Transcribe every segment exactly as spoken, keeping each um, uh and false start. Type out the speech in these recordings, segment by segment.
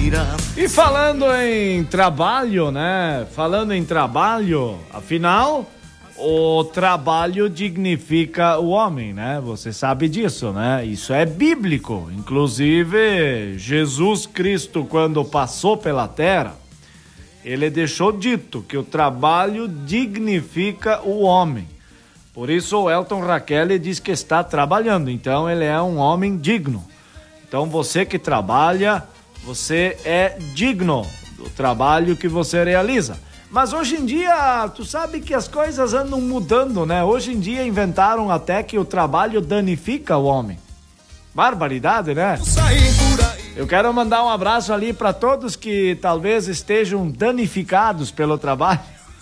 E falando em trabalho, né? Falando em trabalho, afinal, o trabalho dignifica o homem, né? Você sabe disso, né? Isso é bíblico. Inclusive, Jesus Cristo, quando passou pela terra, ele deixou dito que o trabalho dignifica o homem. Por isso, o Elton Raquel diz que está trabalhando. Então, ele é um homem digno. Então, você que trabalha, você é digno do trabalho que você realiza. Mas hoje em dia, tu sabe que as coisas andam mudando, né? Hoje em dia inventaram até que o trabalho danifica o homem. Barbaridade, né? Eu quero mandar um abraço ali para todos que talvez estejam danificados pelo trabalho.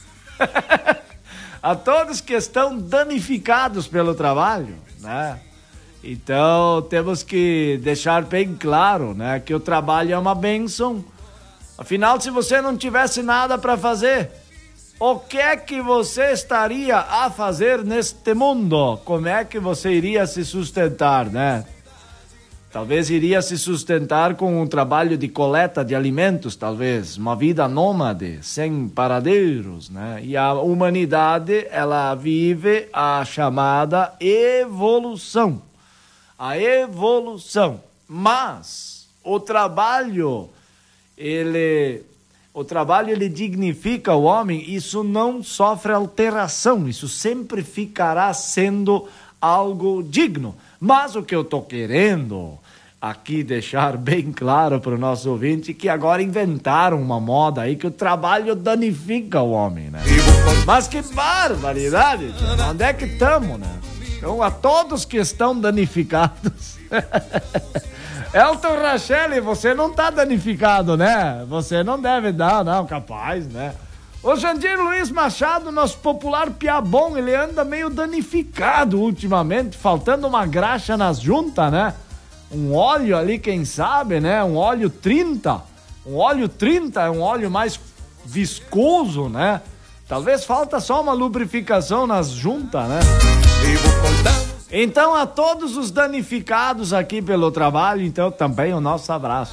A todos que estão danificados pelo trabalho, né? Então, temos que deixar bem claro, né, que o trabalho é uma bênção. Afinal, se você não tivesse nada para fazer, o que é que você estaria a fazer neste mundo? Como é que você iria se sustentar, né? Talvez iria se sustentar com um trabalho de coleta de alimentos, talvez. Uma vida nômade, sem paradeiros, né? E a humanidade, ela vive a chamada evolução. A evolução. Mas o trabalho... Ele, o trabalho ele dignifica o homem, isso não sofre alteração, isso sempre ficará sendo algo digno. Mas o que eu estou querendo aqui deixar bem claro para o nosso ouvinte, que agora inventaram uma moda aí que o trabalho danifica o homem, né? Mas que barbaridade, onde é que estamos, né? Então, a todos que estão danificados... Elton Rachel, você não tá danificado, né? Você não deve dar, não, capaz, né? O Jandir Luiz Machado, nosso popular piabom, ele anda meio danificado ultimamente, faltando uma graxa nas juntas, né? Um óleo ali, quem sabe, né? Um óleo trinta. Um óleo trinta é um óleo mais viscoso, né? Talvez falta só uma lubrificação nas juntas, né? Então, a todos os danificados aqui pelo trabalho, então, também o nosso abraço.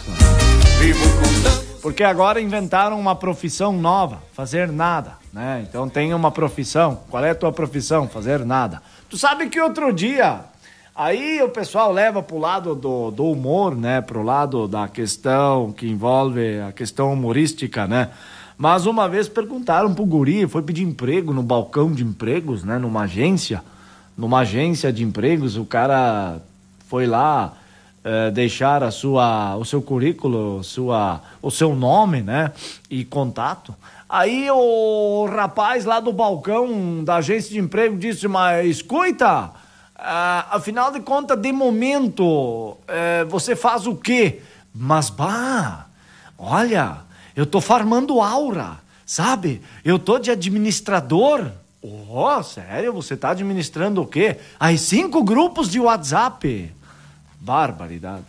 Porque agora inventaram uma profissão nova, fazer nada, né? Então, tem uma profissão. Qual é a tua profissão? Fazer nada. Tu sabe que outro dia, aí o pessoal leva pro lado do, do humor, né? Pro lado da questão que envolve a questão humorística, né? Mas uma vez perguntaram pro guri, foi pedir emprego no balcão de empregos, né? Numa agência. Numa agência de empregos, o cara foi lá é, deixar a sua, o seu currículo, sua, o seu nome, né, e contato. Aí o rapaz lá do balcão da agência de emprego disse, mas escuta, ah, afinal de contas, de momento, é, você faz o quê? Mas, bah, olha, eu tô farmando aura, sabe? Eu tô de administrador. Oh, sério? Você tá administrando o quê? Aí cinco grupos de WhatsApp. Barbaridade.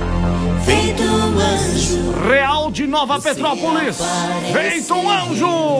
Feito um anjo. Real de Nova Petrópolis. Feito um anjo.